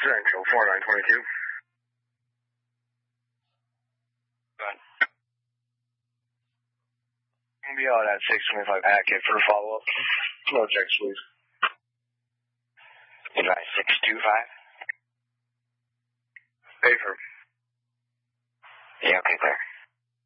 Central 4922. Be on at 625 Hackett for a follow-up. No checks, please. Advise 625. Pay for. Yeah, okay, there.